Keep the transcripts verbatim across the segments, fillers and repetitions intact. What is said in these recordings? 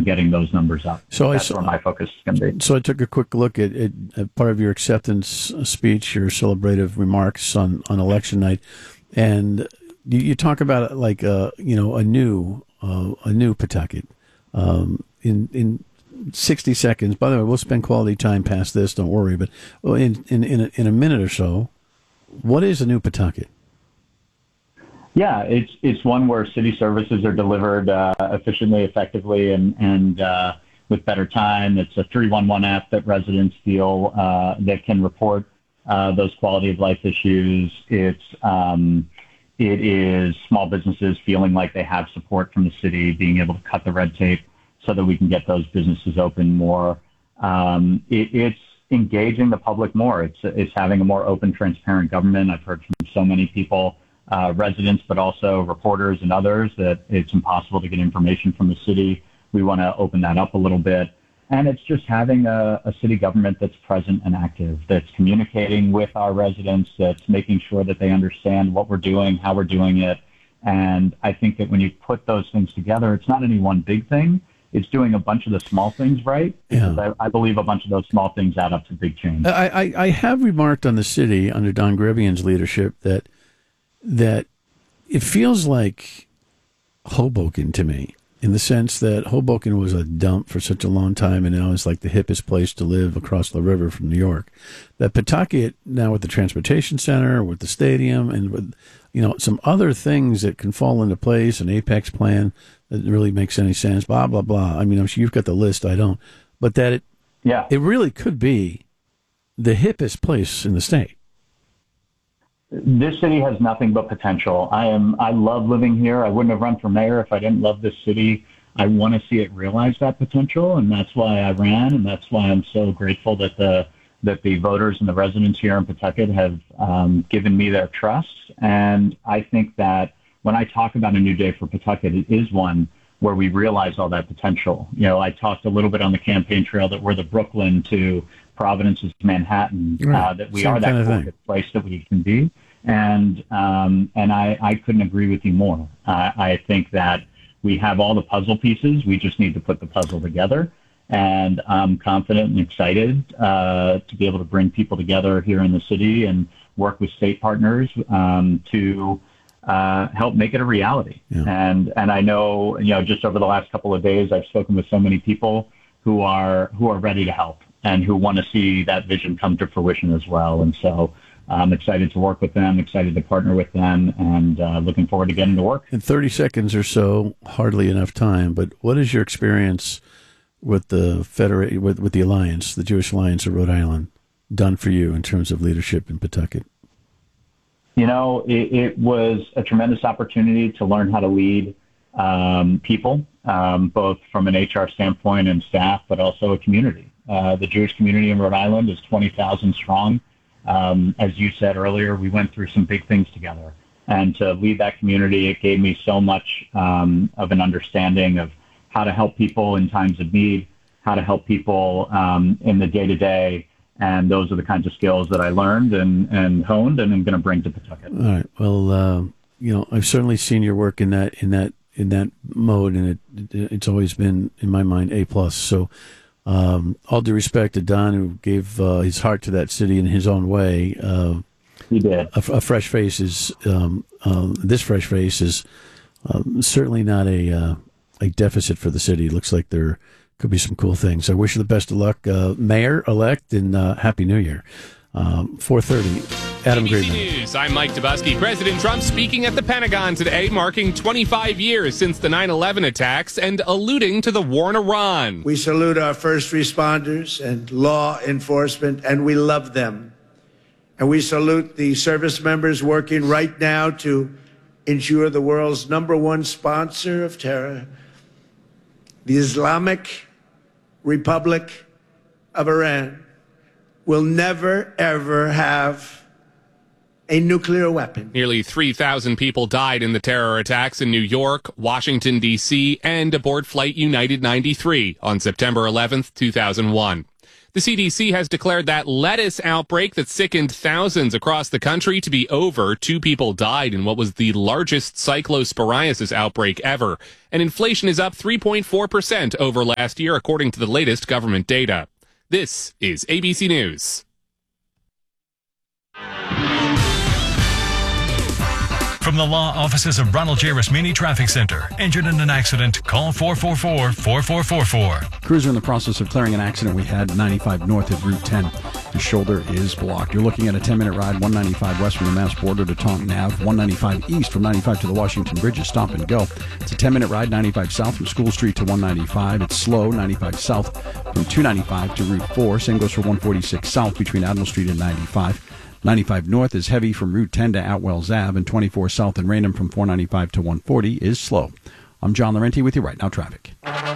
getting those numbers up. So That's I saw, where my focus is going to be. So I took a quick look at, at, at part of your acceptance speech, your celebrative remarks on, on election night, and you, you talk about like a you know a new uh, a new Pawtucket um, in in sixty seconds. By the way, we'll spend quality time past this. Don't worry, but in in in a, in a minute or so, what is a new Pawtucket? Yeah, it's it's one where city services are delivered uh, efficiently, effectively, and and uh, with better time. It's a three one one app that residents feel uh, that can report uh, those quality of life issues. It's um, it is small businesses feeling like they have support from the city, being able to cut the red tape so that we can get those businesses open more. Um, it, it's engaging the public more. It's it's having a more open, transparent government. I've heard from so many people. Uh, residents, but also reporters and others, that it's impossible to get information from the city. We want to open that up a little bit. And it's just having a, a city government that's present and active, that's communicating with our residents, that's making sure that they understand what we're doing, how we're doing it. And I think that when you put those things together, it's not any one big thing. It's doing a bunch of the small things right. Yeah. I, I believe a bunch of those small things add up to big change. I, I, I have remarked on the city under Don Grebian's leadership that that it feels like Hoboken to me, in the sense that Hoboken was a dump for such a long time, and now it's like the hippest place to live across the river from New York. That Pawtucket, now with the transportation center, with the stadium, and with you know some other things that can fall into place, an Apex plan that really makes any sense, blah blah blah. I mean, I'm sure you've got the list, I don't, but that it yeah, it really could be the hippest place in the state. This city has nothing but potential. I am. I love living here. I wouldn't have run for mayor if I didn't love this city. I want to see it realize that potential, and that's why I ran, and that's why I'm so grateful that the that the voters and the residents here in Pawtucket have um, given me their trust. And I think that when I talk about a new day for Pawtucket, it is one where we realize all that potential. You know, I talked a little bit on the campaign trail that we're the Brooklyn to Providence's Manhattan, right. uh, that we Same are that kind of place that we can be. And um, and I, I couldn't agree with you more. Uh, I think that we have all the puzzle pieces. We just need to put the puzzle together. And I'm confident and excited uh, to be able to bring people together here in the city and work with state partners um, to uh, help make it a reality. Yeah. And and I know, you know, just over the last couple of days, I've spoken with so many people who are who are ready to help and who want to see that vision come to fruition as well. And so I'm excited to work with them, excited to partner with them, and uh, looking forward to getting to work. In thirty seconds or so, hardly enough time, but what is your experience with the Federa- with, with the Alliance, the Jewish Alliance of Rhode Island, done for you in terms of leadership in Pawtucket? You know, it, it was a tremendous opportunity to learn how to lead um, people, um, both from an H R standpoint and staff, but also a community. Uh, the Jewish community in Rhode Island is twenty thousand strong. Um, as you said earlier, we went through some big things together. And to lead that community, it gave me so much um, of an understanding of how to help people in times of need, how to help people um, in the day-to-day. And those are the kinds of skills that I learned and, and honed and I'm going to bring to Pawtucket. All right. Well, uh, you know, I've certainly seen your work in that in that in that mode, and it, it it's always been, in my mind, A plus. So. Um, all due respect to Don, who gave uh, his heart to that city in his own way. Uh, he did. A, a fresh face is um, um, this fresh face is um, certainly not a uh, a deficit for the city. It looks like there could be some cool things. I wish you the best of luck, uh, Mayor elect, and uh, Happy New Year. Um, four thirty. Adam A B C Graydon. News. I'm Mike Dubusky. President Trump speaking at the Pentagon today, marking twenty-five years since the nine eleven attacks and alluding to the war in Iran. We salute our first responders and law enforcement, and we love them. And we salute the service members working right now to ensure the world's number one sponsor of terror, the Islamic Republic of Iran, will never, ever have a nuclear weapon. Nearly three thousand people died in the terror attacks in New York, Washington, D C, and aboard Flight United ninety-three on September eleventh, two thousand one. The C D C has declared that lettuce outbreak that sickened thousands across the country to be over. Two people died in what was the largest cyclosporiasis outbreak ever. And inflation is up three point four percent over last year, according to the latest government data. This is A B C News. From the law offices of Ronald J. Rasmini Traffic Center. Injured in an accident? Call four four four, four four four four. Crews are in the process of clearing an accident we had ninety-five north of Route ten. The shoulder is blocked. You're looking at a ten-minute ride, one ninety-five west from the Mass border to Taunton Avenue, one ninety-five east from ninety-five to the Washington Bridge is stop and go. It's a ten-minute ride, ninety-five south from School Street to one ninety-five. It's slow, ninety-five south from two ninety-five to Route four. Same goes for one forty-six south between Admiral Street and ninety-five. ninety-five north is heavy from Route ten to Outwells Avenue, and twenty-four south in Raynham from four ninety-five to one forty is slow. I'm John Laurenti with you right now, traffic.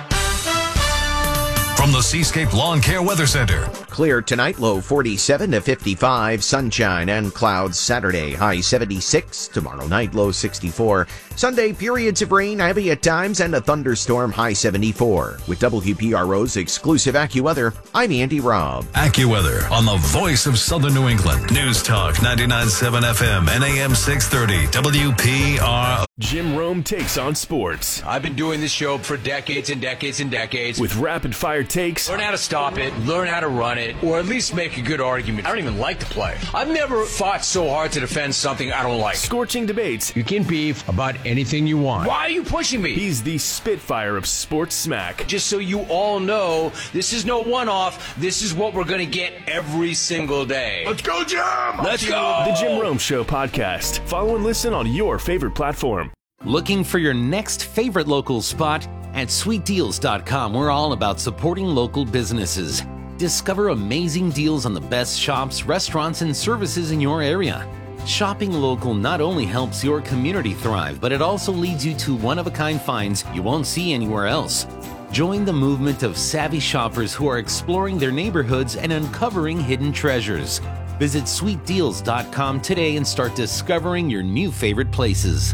From the Seascape Lawn Care Weather Center. Clear tonight, low forty-seven to fifty-five, sunshine and clouds Saturday, high seventy-six, tomorrow night, low sixty-four. Sunday, periods of rain, heavy at times, and a thunderstorm, high seventy-four. With W P R O's exclusive AccuWeather, I'm Andy Robb. AccuWeather on the voice of Southern New England. News Talk ninety-nine point seven F M and A M six thirty, W P R O. Jim Rome takes on sports. I've been doing this show for decades and decades and decades. With rapid-fire takes. Learn how to stop it, learn how to run it, or at least make a good argument. I don't even like to play. I've never fought so hard to defend something I don't like. Scorching debates. You can beef about anything you want. Why are you pushing me? He's the Spitfire of sports smack. Just so you all know, this is no one-off. This is what we're going to get every single day. Let's go, Jim! Let's go! The Jim Rome Show podcast. Follow and listen on your favorite platform. Looking for your next favorite local spot? At sweet deals dot com, we're all about supporting local businesses. Discover amazing deals on the best shops, restaurants, and services in your area. Shopping local not only helps your community thrive, but it also leads you to one-of-a-kind finds you won't see anywhere else. Join the movement of savvy shoppers who are exploring their neighborhoods and uncovering hidden treasures. Visit sweet deals dot com today and start discovering your new favorite places.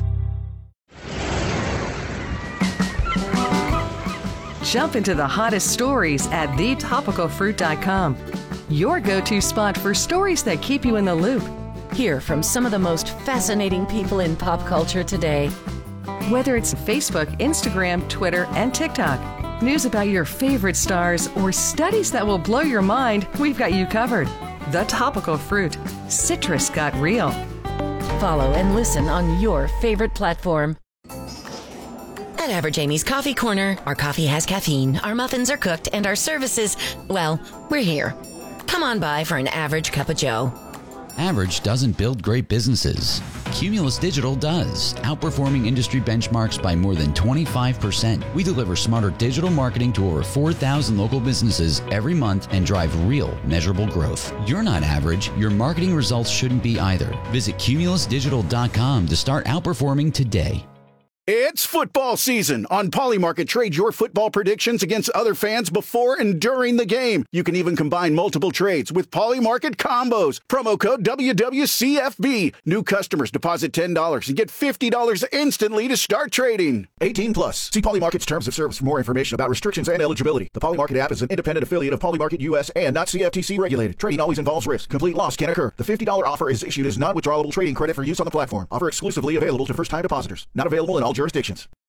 Jump into the hottest stories at the topical fruit dot com. Your go-to spot for stories that keep you in the loop. Hear from some of the most fascinating people in pop culture today. Whether it's Facebook, Instagram, Twitter, and TikTok, news about your favorite stars, or studies that will blow your mind, we've got you covered. The Topical Fruit. Citrus got real. Follow and listen on your favorite platform. At Average Amy's Coffee Corner, our coffee has caffeine, our muffins are cooked, and our services, well, we're here. Come on by for an average cup of joe. Average doesn't build great businesses. Cumulus Digital does, outperforming industry benchmarks by more than twenty-five percent. We deliver smarter digital marketing to over four thousand local businesses every month and drive real, measurable growth. You're not average. Your marketing results shouldn't be either. Visit cumulus digital dot com to start outperforming today. It's football season. On Polymarket, trade your football predictions against other fans before and during the game. You can even combine multiple trades with Polymarket combos. Promo code W W C F B. New customers deposit ten dollars and get fifty dollars instantly to start trading. eighteen plus. See Polymarket's terms of service for more information about restrictions and eligibility. The Polymarket app is an independent affiliate of Polymarket U S and not C F T C regulated. Trading always involves risk. Complete loss can occur. The fifty dollars offer is issued as non-withdrawable trading credit for use on the platform. Offer exclusively available to first-time depositors. Not available in all jurisdictions.